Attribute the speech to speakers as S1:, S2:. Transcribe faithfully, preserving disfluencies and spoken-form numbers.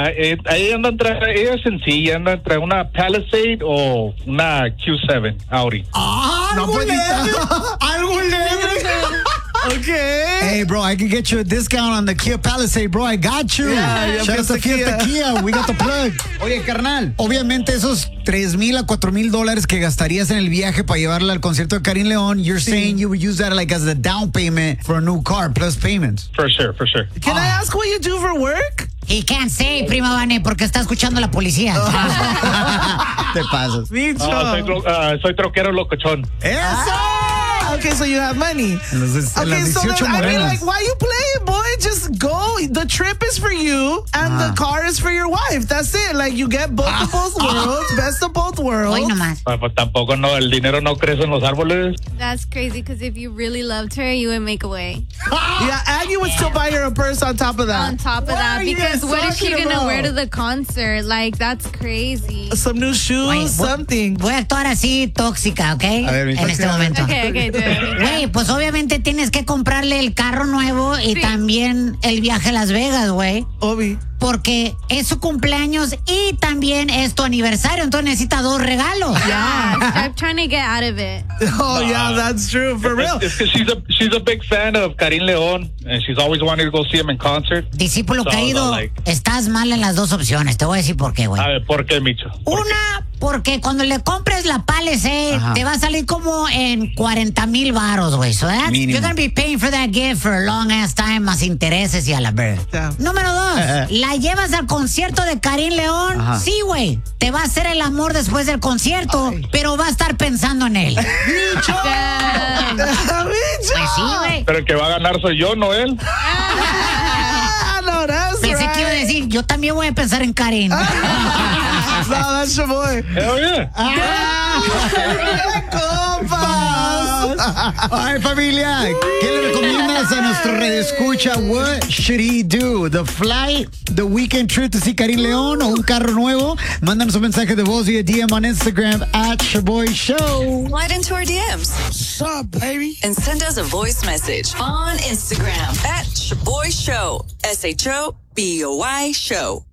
S1: Uh, eh, ella anda entre, ella es sencilla, anda entre una Palisade o una Q siete Audi.
S2: Ah, no, pues, algo leve. Okay.
S3: Hey, bro, I can get you a discount on the Kia Palisade, bro. I got you.
S2: Yeah,
S3: Shout out to Fiesta Kia. Kia. We got the plug. Oye, carnal, obviamente esos tres mil a cuatro mil dólares que gastarías en el viaje para llevarla al concierto de Karim León, you're sí. saying you would use that like as a down payment for a new car plus payments.
S1: For sure, for sure.
S2: Can oh. I ask what you do for work?
S4: He can't say, prima Vane, porque está escuchando la policía.
S3: Te pasas.
S1: No, soy, uh, soy troquero locochón.
S3: ¡Eso!
S2: Ah, okay, so you have money.
S3: Entonces,
S2: okay, so then, I mean, like, why you playing, boy? Just go. The trip is for you, and ah. the car is for your wife. That's it. Like, you get both ah. of both worlds, best of both worlds.
S4: Hoy nomás.
S1: Pues, pues tampoco no, el dinero no crece en los árboles.
S5: That's crazy, because if you really loved her, you would make a way.
S2: Yeah, and you would yeah. still buy her a purse on top of that.
S5: On top of
S2: what
S5: that, because what is she going to wear to the concert? Like, that's crazy.
S2: Some new shoes, Wait, something.
S4: Voy a actuar así tóxica, ¿ok?
S3: A ver,
S4: en este momento.
S5: Okay, okay, do it.
S4: Güey, pues obviamente tienes que comprarle el carro nuevo y sí. también el viaje a Las Vegas, güey.
S2: Obi.
S4: Porque es su cumpleaños y también es tu aniversario, entonces necesita dos regalos.
S5: Yeah, stop trying to get out of it.
S2: Oh, nah. yeah, that's true, for real.
S1: It's because she's a, she's a big fan of Karim León, and she's always wanted to go see him in concert.
S4: Discípulo so, caído, like, estás mal en las dos opciones, te voy a decir por qué, güey.
S1: A ver, ¿por qué, Micho?
S4: ¿Por Una, qué? Porque cuando le compres la Palisade, te va a salir como en cuarenta mil baros, güey. So that's, you're gonna be paying for that gift for a long ass time, más intereses y a la verga. Yeah. Número dos, la llevas al concierto de Karim León. Ajá. Sí, güey. Te va a hacer el amor después del concierto, Ay. pero va a estar pensando en él.
S2: ¡Micho!
S4: Pues sí, güey.
S1: Pero el que va a ganar soy yo, no él.
S2: No, that's
S4: Pensé
S2: right.
S4: que iba a decir, yo también voy a pensar en Karim.
S2: No, that's your boy.
S1: Hell yeah.
S3: Ay, familia, ¿qué le recomiendas a nuestro redescucha? What should he do? The flight, the weekend trip to see Karim León o un carro nuevo? Mándanos un mensaje de voz via D M on Instagram at Shaboy Show.
S6: Slide into our D Ms.
S2: What's up, baby?
S6: And send us a voice message on Instagram at Shaboy Show. S H O B O Y Show.